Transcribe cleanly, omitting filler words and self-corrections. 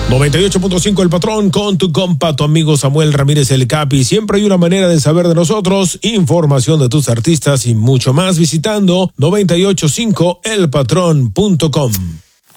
98.5 El Patrón con tu compa, tu amigo Samuel Ramírez el Capi. Siempre hay una manera de saber de nosotros, información de tus artistas y mucho más visitando 985elpatrón.com.